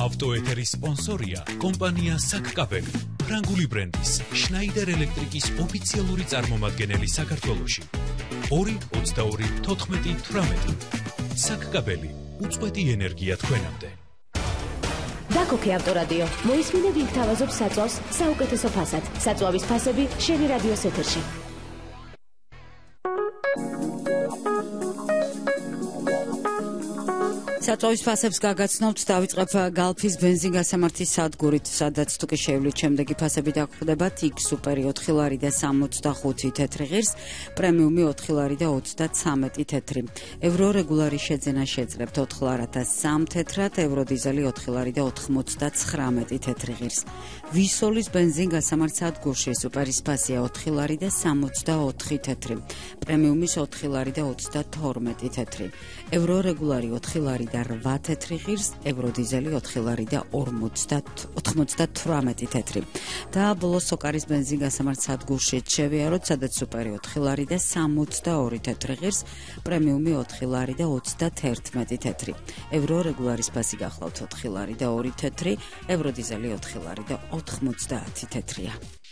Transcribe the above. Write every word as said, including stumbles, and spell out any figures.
ავტოეთერის სპონსორია კომპანია საკკაბელი, ფრანგული ბრენდის შნაიდერ ელექტრიკის ოფიციალური წარმომადგენელი საქართველოში. ორი ოცდაორი თოთხმეტი თვრამეტი. საკკაბელი, უწყვეტი ენერგია თქვენამდე. დაკოქე ავტორადიო. მოისმინე ვინ გთავაზობს საწვავს საუკეთესო ფასად. საწვავის ფასები შენი რადიოს ეთერში. საწვავის ფასებს გაგაცნობთ, დავიწყებ გალფის ბენზინგასამართის სადგურით, სადაც თუ კი შევლით შემდეგი ფასები დაგხვდებათ: იქ სუპერი ოთხი ლარი და სამოცდახუთი თეთრი ღირს, პრემიუმი ოთხი ლარი და ოცდაცამეტი თეთრი. ევრო რეგულარი შეძენა შეძლებთ ოთხ ლარად და სამ თეთრად, ევრო დიზელი ოთხი ლარი და ოთხმოცდაცხრამეტი თეთრი ღირს. ვისოლის ბენზინგასამართ სადგურში სუპერის ფასია ოთხი ლარი და სამოცდაოთხი თეთრი. პრემიუმის ოთხი ლარი და ოცდათორმეტი თეთრი. ევრო რეგულარი ოთხი ლარი და რვა თეთრი ღირს, ევრო დიზელი ოთხი ლარი და ორმოცდათვრამეტი თეთრი. და ბოლოს სოკარის ბენზინგასამართ სადგურში შევიაროთ, სადაც სუპერი ოთხი ლარი და სამოცდაორი თეთრი ღირს, პრემიუმი ოთხი ლარი და ოცდათერთმეტი თეთრი. ევრო რეგულარის ფასი გახლავთ ოთხი ლარი და ორი თეთრი, ევრო დიზელი ოთხი ლარი და ოთხმოცდაათი თეთრია.